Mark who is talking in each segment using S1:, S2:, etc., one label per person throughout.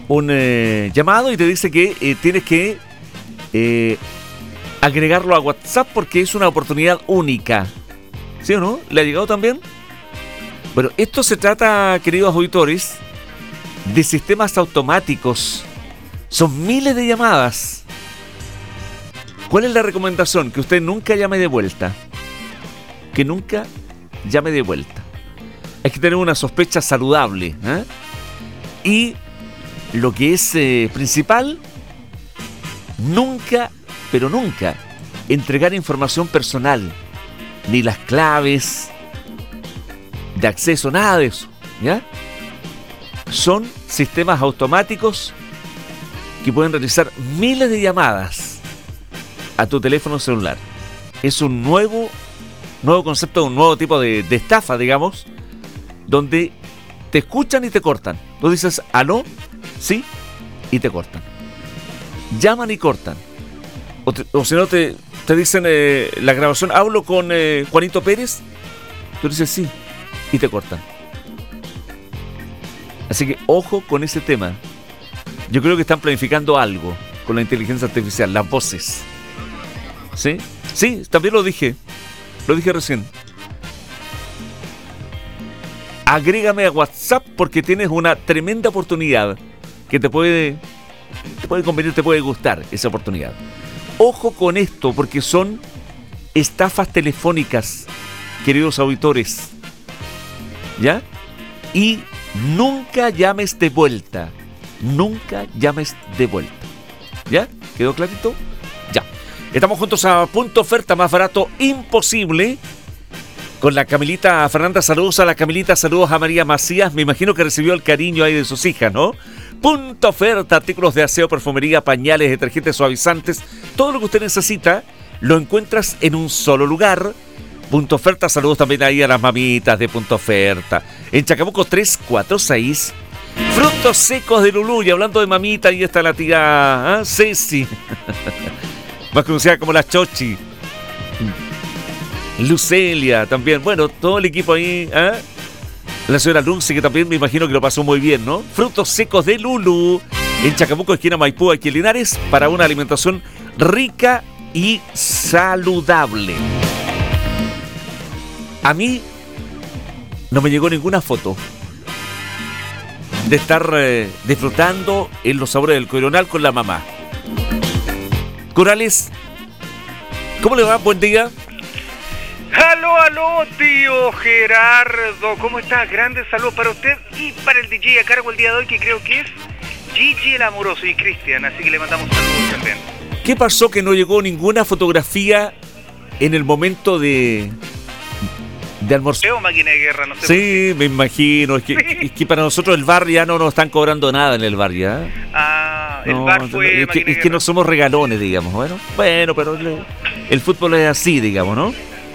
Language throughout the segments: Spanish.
S1: un llamado y te dice que tienes que agregarlo a WhatsApp porque es una oportunidad única. ¿Sí o no? ¿Le ha llegado también? Bueno, esto se trata, queridos auditores, de sistemas automáticos. Son miles de llamadas. ¿Cuál es la recomendación? Que usted nunca llame de vuelta. Que nunca llame de vuelta. Hay que tener una sospecha saludable, ¿eh? Y lo que es principal, nunca, pero nunca, entregar información personal. Ni las claves de acceso, nada de eso, ¿ya? Son sistemas automáticos que pueden realizar miles de llamadas a tu teléfono celular. Es un nuevo concepto, un nuevo tipo de estafa, digamos, donde te escuchan y te cortan. Tú dices, ¿aló? Sí, y te cortan. Llaman y cortan. O si no, te dicen la grabación, hablo con Juanito Pérez. Tú dices, sí, y te cortan. Así que ojo con ese tema. Yo creo que están planificando algo con la inteligencia artificial, las voces. ¿Sí? Sí, también lo dije recién. Agrégame a WhatsApp porque tienes una tremenda oportunidad que te puede convenir, te puede gustar esa oportunidad. Ojo con esto porque son estafas telefónicas, queridos auditores. ¿Ya? Y nunca llames de vuelta. Nunca llames de vuelta. ¿Ya? ¿Quedó clarito? Ya. Estamos juntos a Punto Oferta, más barato imposible. Con la Camilita Fernanda, saludos a la Camilita, saludos a María Macías. Me imagino que recibió el cariño ahí de sus hijas, ¿no? Punto Oferta, artículos de aseo, perfumería, pañales, detergentes, suavizantes. Todo lo que usted necesita lo encuentras en un solo lugar. Punto Oferta, saludos también ahí a las mamitas de Punto Oferta. En Chacabuco 346. Frutos secos de Lulú. Y hablando de mamita, ahí está la tía Ceci. Más conocida como la Chochi. Lucelia también. Bueno, todo el equipo ahí. La señora Lucy, que también me imagino que lo pasó muy bien, ¿no? Frutos secos de Lulú. En Chacabuco, esquina Maipú, aquí en Linares. Para una alimentación rica y saludable. A mí no me llegó ninguna foto de estar disfrutando en los sabores del Coronal con la mamá. Corales, ¿cómo le va? Buen día.
S2: Aló, tío Gerardo, ¿cómo estás? Grande saludo para usted y para el DJ a cargo el día de hoy, que creo que es Gigi el Amoroso y Cristian, así que le mandamos saludos también.
S1: ¿Qué pasó que no llegó ninguna fotografía en el momento de almorzar?
S2: Veo máquina de guerra, no sé.
S1: Sí, me imagino, es que para nosotros el bar ya no nos están cobrando nada en el bar ya.
S2: El bar fue
S1: es que no somos regalones, digamos, bueno, pero el fútbol es así, digamos, ¿no?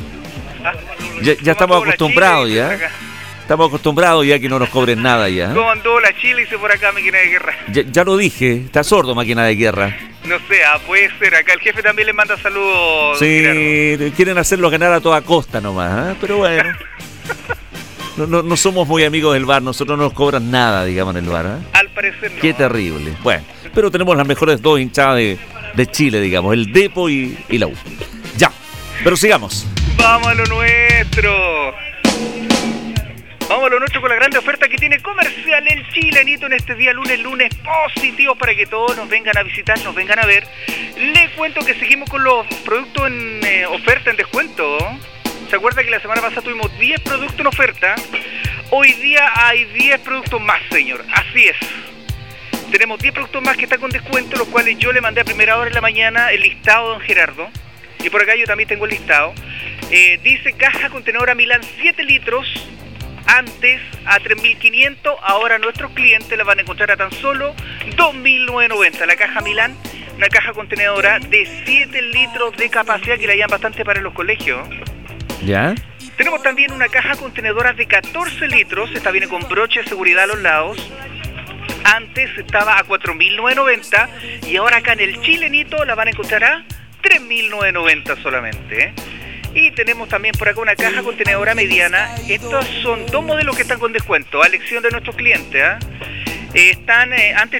S1: Ya estamos acostumbrados ya. Estamos acostumbrados ya que no nos cobren nada ya.
S2: ¿Cómo andó la Chile? Hice por acá máquina de guerra.
S1: Ya lo dije, está sordo máquina de guerra.
S2: No sé, puede ser. Acá el jefe también le manda saludos.
S1: Sí,
S2: Gerardo.
S1: Quieren hacerlo ganar a toda costa nomás, pero bueno. No somos muy amigos del bar, nosotros no nos cobran nada, digamos, en el bar.
S2: Al parecer no.
S1: Qué terrible. Bueno, pero tenemos las mejores dos hinchadas de Chile, digamos, el Depo y la U. Ya, pero sigamos.
S2: Vamos a lo nuestro. Vamos a lo nuestro con la gran oferta que tiene Comercial El Chilenito en este día lunes positivos para que todos nos vengan a visitar, nos vengan a ver. Les cuento que seguimos con los productos en oferta, en descuento. ¿Se acuerda que la semana pasada tuvimos 10 productos en oferta? Hoy día hay 10 productos más, señor. Así es. Tenemos 10 productos más que están con descuento, los cuales yo le mandé a primera hora en la mañana el listado a don Gerardo. Y por acá yo también tengo el listado. Dice caja contenedora Milán 7 litros. Antes a 3.500, ahora nuestros clientes la van a encontrar a tan solo 2.990. La caja Milán, una caja contenedora de 7 litros de capacidad que la llevan bastante para los colegios.
S1: ¿Ya?
S2: Tenemos también una caja contenedora de 14 litros, esta viene con broche de seguridad a los lados. Antes estaba a 4.990 y ahora acá en el Chilenito la van a encontrar a 3.990 solamente, Y tenemos también por acá una caja contenedora mediana. Estos son dos modelos que están con descuento, a elección de nuestros clientes. Antes